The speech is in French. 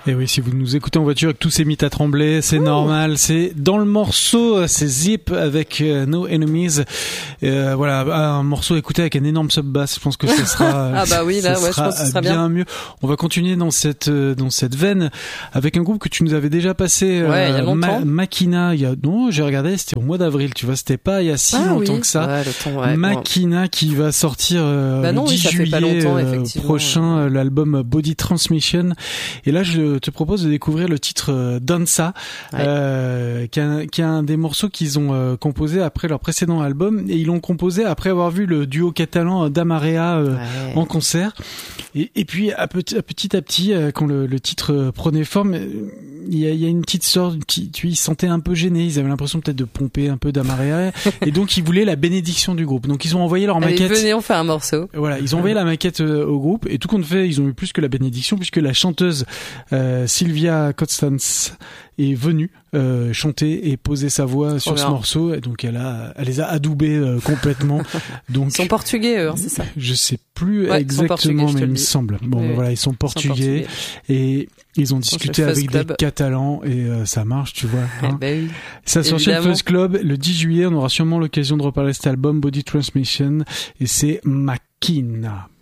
Et oui, si vous nous écoutez en voiture et que tout s'est mis à trembler, c'est normal. C'est dans le morceau, c'est Zip avec No Enemies. Voilà, un morceau écouté avec un énorme sub bass. Je pense que ce sera. Ah bah oui, là, je pense que ce sera bien mieux. On va continuer dans cette veine avec un groupe que tu nous avais déjà passé. Il y a longtemps. Makina. Non, j'ai regardé, c'était au mois d'avril. Tu vois, c'était pas il y a si longtemps que ça. Ouais, le temps, Makina qui va sortir le 10 ça juillet fait pas longtemps, prochain, l'album Body Transmission. Et là, je te propose de découvrir le titre Danza, qui est un des morceaux qu'ils ont composé après leur précédent album, et ils l'ont composé après avoir vu le duo catalan Damarea en concert. Et puis à petit, quand le titre prenait forme, il y a une petite sorte, ils se sentaient un peu gênés, ils avaient l'impression peut-être de pomper un peu Damarea, et donc ils voulaient la bénédiction du groupe. Donc ils ont envoyé leur maquette. Venez, on fait un morceau. Voilà, ils ont envoyé la maquette au groupe, et tout compte fait, ils ont eu plus que la bénédiction, puisque la chanteuse Sylvia Constance est venue chanter et poser sa voix sur ce morceau, et donc elle les a adoubés complètement. Donc ils sont portugais, eux, c'est ça. Je sais plus exactement, mais il me semble. Bon, voilà, ils sont portugais et ils ont discuté avec des Catalans et ça marche, tu vois. Hein. Oui. Ça sort chez le Fuzz Club le 10 juillet. On aura sûrement l'occasion de reparler de cet album Body Transmission, et c'est Makina.